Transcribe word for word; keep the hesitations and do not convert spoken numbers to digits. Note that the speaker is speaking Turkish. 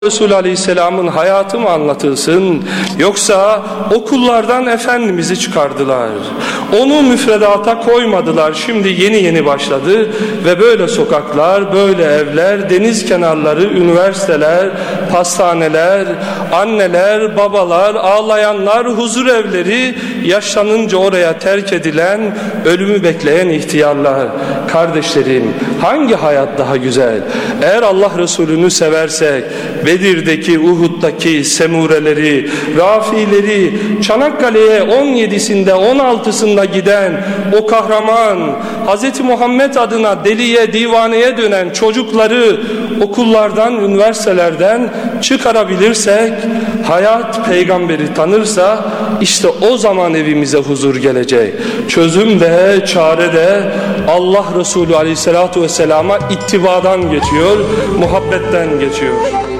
Resulü Aleyhisselam'ın hayatı mı anlatılsın, yoksa okullardan Efendimiz'i çıkardılar. Onu müfredata koymadılar. Şimdi yeni yeni başladı ve böyle sokaklar, böyle evler, deniz kenarları, üniversiteler, pastaneler, anneler, babalar, ağlayanlar, huzur evleri, yaşlanınca oraya terk edilen, ölümü bekleyen ihtiyarlar. Kardeşlerim, hangi hayat daha güzel? Eğer Allah Resulü'nü seversek, Bedir'deki, Uhud'daki semureleri, Rafileri, Çanakkale'ye on yedisinde, on altısında giden o kahraman, Hz. Muhammed adına deliye, divaneye dönen çocukları okullardan, üniversitelerden çıkarabilirsek, hayat peygamberi tanırsa, işte o zaman evimize huzur gelecek. Çözüm de, çare de Allah Resulü Aleyhisselatü Vesselam'a ittibadan geçiyor, muhabbetten geçiyor.